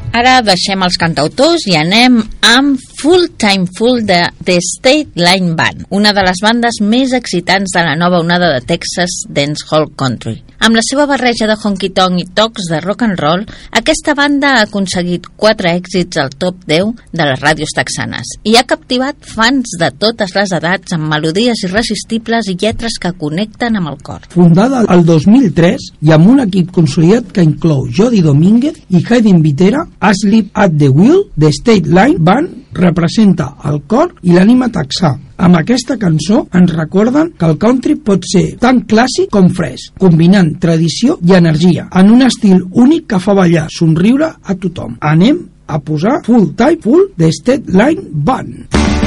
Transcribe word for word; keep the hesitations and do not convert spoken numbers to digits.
Ara deixem els cantautors i anem amb Full Time Fool de The State Line Band, una de les bandes més excitants de la nova onada de Texas Dancehall Country. Amb la seva barreja de honky-tonk i tocs de rock and roll, aquesta banda ha aconseguit quatre èxits al top deu de les ràdios texanes i ha captivat fans de totes les edats amb melodies irresistibles i lletres que connecten amb el cor. Fundada el dos mil tres i amb un equip consolidat que inclou Jody Domínguez i Hayden Vitera, Asleep at the Wheel, The State Line Band representa el cor i l'ànima texà. Amb aquesta cançó ens recorden que el country pot ser tan clàssic com fresc, combinant tradició i energia, en un estil únic que fa ballar, somriure a tothom. Anem a posar Full Time Fool de State Line Band.